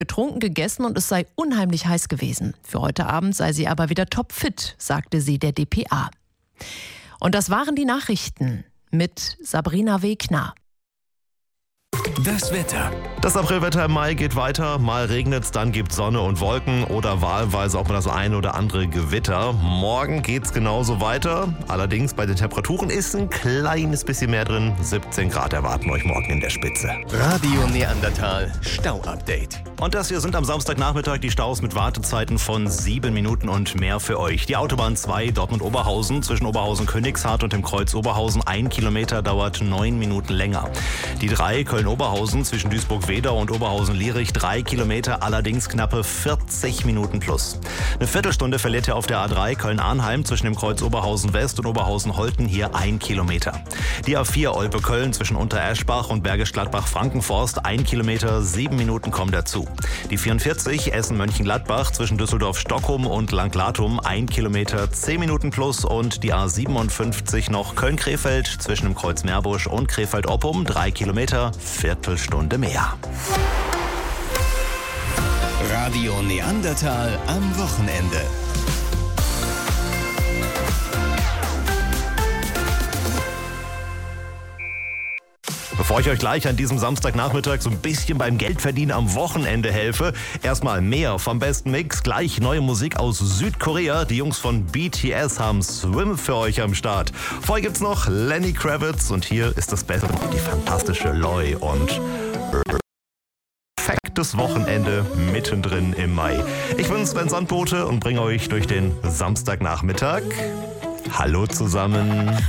getrunken, gegessen und es sei unheimlich heiß gewesen. Für heute Abend sei sie aber wieder topfit, sagte sie der dpa. Und das waren die Nachrichten mit Sabrina Wegner. Das Wetter. Das Aprilwetter im Mai geht weiter. Mal regnet es, dann gibt es Sonne und Wolken oder wahlweise auch mal das eine oder andere Gewitter. Morgen geht es genauso weiter. Allerdings bei den Temperaturen ist ein kleines bisschen mehr drin. 17 Grad erwarten euch morgen in der Spitze. Radio Neandertal Stau-Update. Und das hier sind am Samstagnachmittag die Staus mit Wartezeiten von 7 Minuten und mehr für euch. Die Autobahn 2 Dortmund-Oberhausen zwischen Oberhausen-Königshardt und dem Kreuz Oberhausen 1 Kilometer dauert 9 Minuten länger. Die 3 Köln-Oberhausen zwischen Duisburg-Wedau und Oberhausen-Lierich 3 Kilometer, allerdings knappe 40 Minuten plus. Eine Viertelstunde verliert ihr auf der A3 Köln-Arnheim zwischen dem Kreuz Oberhausen-West und Oberhausen-Holten hier 1 Kilometer. Die A4 Olpe-Köln zwischen Untereschbach und Bergisch Gladbach-Frankenforst 1 Kilometer, 7 Minuten kommen dazu. Die 44 Essen-Mönchengladbach zwischen Düsseldorf-Stockholm und Langlatum 1 Kilometer, 10 Minuten plus und die A57 noch Köln-Krefeld zwischen dem Kreuz Meerbusch und Krefeld-Oppum 3 Kilometer, Viertelstunde mehr. Radio Neandertal am Wochenende. Bevor ich euch gleich an diesem Samstagnachmittag so ein bisschen beim Geldverdienen am Wochenende helfe, erstmal mehr vom besten Mix, gleich neue Musik aus Südkorea. Die Jungs von BTS haben Swim für euch am Start. Vorher gibt's noch Lenny Kravitz und hier ist das Beste, die fantastische Loi und perfektes Wochenende mittendrin im Mai. Ich bin Sven Sandbote und bringe euch durch den Samstagnachmittag. Hallo zusammen.